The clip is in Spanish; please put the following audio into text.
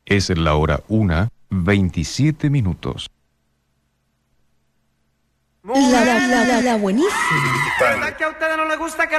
Es la hora 1:27. La buenísima. ¿Verdad que a ustedes no les gusta que